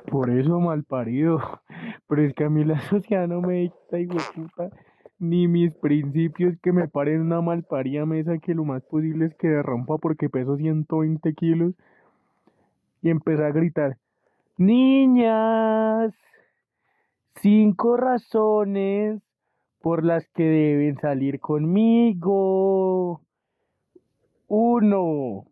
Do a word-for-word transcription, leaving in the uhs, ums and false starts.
Por eso mal parido. Pero es que a mí la sociedad no me dicta, hijo de puta, ni mis principios que me paren una malparida mesa que lo más posible es que derrumpa porque peso ciento veinte kilos y empecé a gritar, niñas, cinco razones por las que deben salir conmigo. Uno,